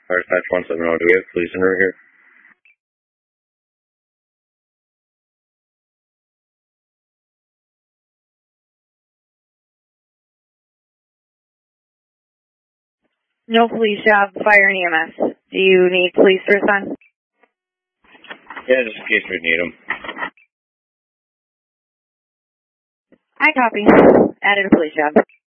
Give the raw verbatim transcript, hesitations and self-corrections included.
Fire dispatch one seven zero, do we have police in route here? No police job, fire and E M S. Do you need police to respond? Yeah, just in case we need them. I copy. Added a police job.